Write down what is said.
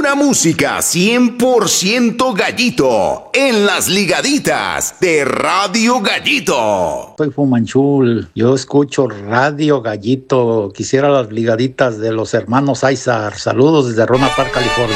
Pura música 100% Gallito en las ligaditas de Radio Gallito. Soy Fumanchul, yo escucho Radio Gallito. Quisiera las ligaditas de los hermanos Aizar. Saludos desde Rona Park, California.